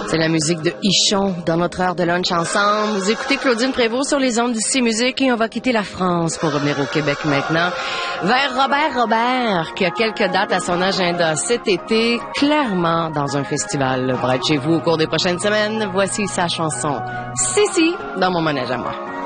C'est la musique de Ichon dans notre heure de lunch ensemble. Vous écoutez Claudine Prévost sur les ondes du C-Musique et on va quitter la France pour revenir au Québec maintenant. Vers Robert, qui a quelques dates à son agenda cet été, clairement dans un festival près de chez vous au cours des prochaines semaines. Voici sa chanson « Si, si » dans mon manège à moi.